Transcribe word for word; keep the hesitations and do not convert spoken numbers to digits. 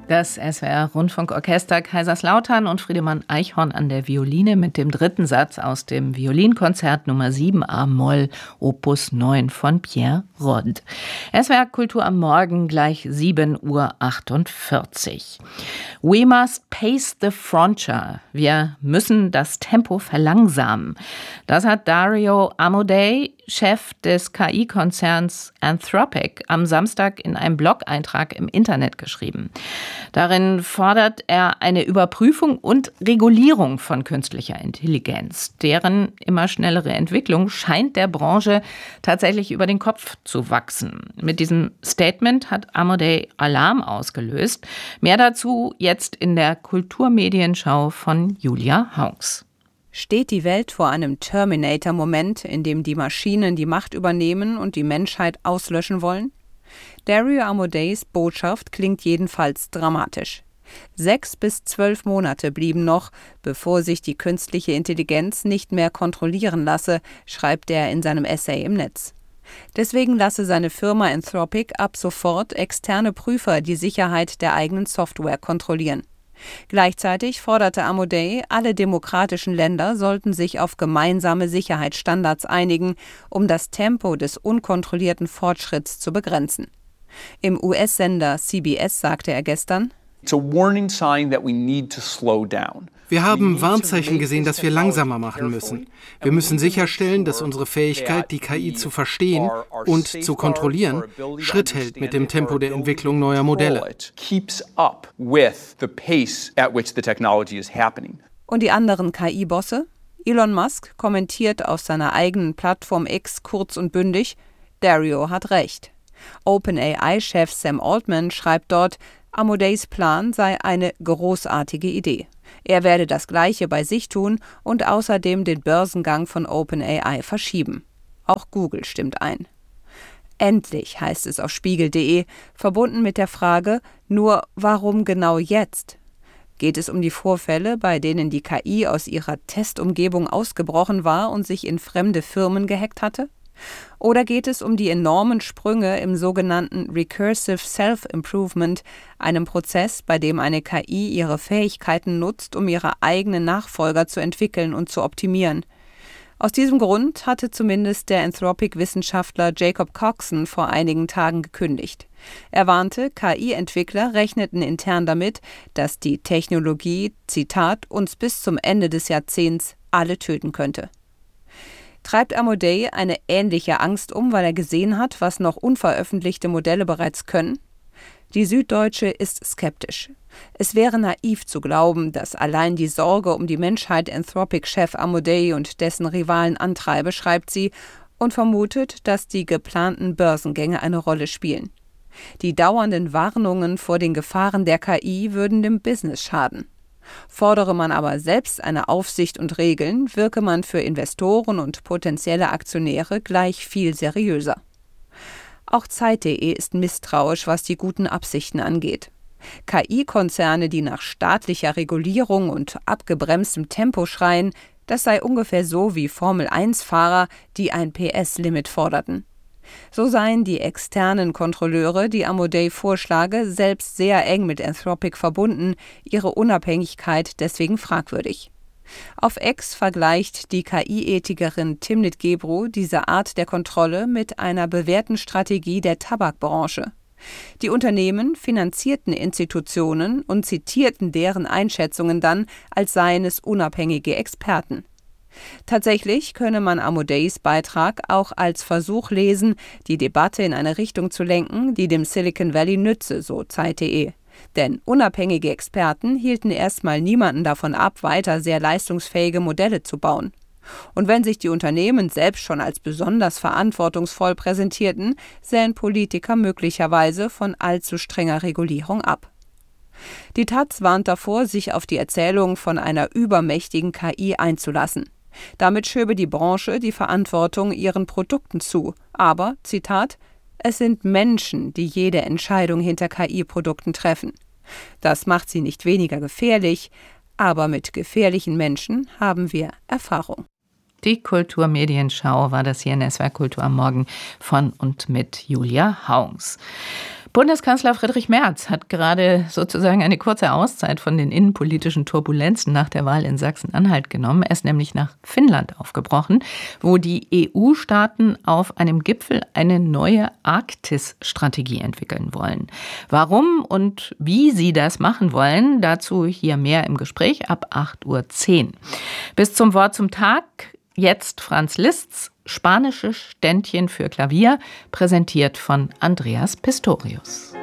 Das S W R-Rundfunkorchester Kaiserslautern und Friedemann Eichhorn an der Violine mit dem dritten Satz aus dem Violinkonzert Nummer sieben a-Moll, Opus neun von Pierre Rod. S W R Kultur am Morgen gleich sieben Uhr achtundvierzig. We must pace the frontier. Wir müssen das Tempo verlangsamen. Das hat Dario Amodei, Chef des K I-Konzerns Anthropic, am Samstag in einem Blog-Eintrag im Internet geschrieben. Darin fordert er eine Überprüfung und Regulierung von künstlicher Intelligenz. Deren immer schnellere Entwicklung scheint der Branche tatsächlich über den Kopf zu wachsen. Mit diesem Statement hat Amodei Alarm ausgelöst. Mehr dazu jetzt in der Kulturmedienschau von Julia Hauns. Steht die Welt vor einem Terminator-Moment, in dem die Maschinen die Macht übernehmen und die Menschheit auslöschen wollen? Dario Amodeis Botschaft klingt jedenfalls dramatisch. Sechs bis zwölf Monate blieben noch, bevor sich die künstliche Intelligenz nicht mehr kontrollieren lasse, schreibt er in seinem Essay im Netz. Deswegen lasse seine Firma Anthropic ab sofort externe Prüfer die Sicherheit der eigenen Software kontrollieren. Gleichzeitig forderte Amodei, alle demokratischen Länder sollten sich auf gemeinsame Sicherheitsstandards einigen, um das Tempo des unkontrollierten Fortschritts zu begrenzen. Im U S-Sender C B S sagte er gestern: Wir haben Warnzeichen gesehen, dass wir langsamer machen müssen. Wir müssen sicherstellen, dass unsere Fähigkeit, die K I zu verstehen und zu kontrollieren, Schritt hält mit dem Tempo der Entwicklung neuer Modelle. Und die anderen K I-Bosse? Elon Musk kommentiert auf seiner eigenen Plattform X kurz und bündig: Dario hat recht. OpenAI-Chef Sam Altman schreibt dort, Amodeis Plan sei eine großartige Idee. Er werde das Gleiche bei sich tun und außerdem den Börsengang von OpenAI verschieben. Auch Google stimmt ein. Endlich, heißt es auf spiegel punkt de, verbunden mit der Frage, nur warum genau jetzt? Geht es um die Vorfälle, bei denen die K I aus ihrer Testumgebung ausgebrochen war und sich in fremde Firmen gehackt hatte? Oder geht es um die enormen Sprünge im sogenannten Recursive Self-Improvement, einem Prozess, bei dem eine K I ihre Fähigkeiten nutzt, um ihre eigenen Nachfolger zu entwickeln und zu optimieren? Aus diesem Grund hatte zumindest der Anthropic-Wissenschaftler Jacob Coxon vor einigen Tagen gekündigt. Er warnte, K I-Entwickler rechneten intern damit, dass die Technologie, Zitat, uns bis zum Ende des Jahrzehnts alle töten könnte. Treibt Amodei eine ähnliche Angst um, weil er gesehen hat, was noch unveröffentlichte Modelle bereits können? Die Süddeutsche ist skeptisch. Es wäre naiv zu glauben, dass allein die Sorge um die Menschheit Anthropic-Chef Amodei und dessen Rivalen antreibe, schreibt sie, und vermutet, dass die geplanten Börsengänge eine Rolle spielen. Die dauernden Warnungen vor den Gefahren der K I würden dem Business schaden. Fordere man aber selbst eine Aufsicht und Regeln, wirke man für Investoren und potenzielle Aktionäre gleich viel seriöser. Auch Zeit punkt de ist misstrauisch, was die guten Absichten angeht. K I-Konzerne, die nach staatlicher Regulierung und abgebremstem Tempo schreien, das sei ungefähr so wie Formel eins Fahrer, die ein P S-Limit forderten. So seien die externen Kontrolleure, die Amodei vorschlage, selbst sehr eng mit Anthropic verbunden, ihre Unabhängigkeit deswegen fragwürdig. Auf X vergleicht die K I-Ethikerin Timnit Gebru diese Art der Kontrolle mit einer bewährten Strategie der Tabakbranche. Die Unternehmen finanzierten Institutionen und zitierten deren Einschätzungen dann, als seien es unabhängige Experten. Tatsächlich könne man Amodeis Beitrag auch als Versuch lesen, die Debatte in eine Richtung zu lenken, die dem Silicon Valley nütze, so Zeit punkt de. Denn unabhängige Experten hielten erstmal niemanden davon ab, weiter sehr leistungsfähige Modelle zu bauen. Und wenn sich die Unternehmen selbst schon als besonders verantwortungsvoll präsentierten, sähen Politiker möglicherweise von allzu strenger Regulierung ab. Die Taz warnt davor, sich auf die Erzählung von einer übermächtigen K I einzulassen. Damit schöbe die Branche die Verantwortung ihren Produkten zu. Aber, Zitat, es sind Menschen, die jede Entscheidung hinter K I-Produkten treffen. Das macht sie nicht weniger gefährlich, aber mit gefährlichen Menschen haben wir Erfahrung. Die Kulturmedienschau war das hier in S W R Kultur am Morgen von und mit Julia Hauns. Bundeskanzler Friedrich Merz hat gerade sozusagen eine kurze Auszeit von den innenpolitischen Turbulenzen nach der Wahl in Sachsen-Anhalt genommen. Er ist nämlich nach Finnland aufgebrochen, wo die E U-Staaten auf einem Gipfel eine neue Arktis-Strategie entwickeln wollen. Warum und wie sie das machen wollen, dazu hier mehr im Gespräch ab acht Uhr zehn. Bis zum Wort zum Tag jetzt Franz Liszt's Spanische Ständchen für Klavier, präsentiert von Andreas Pistorius.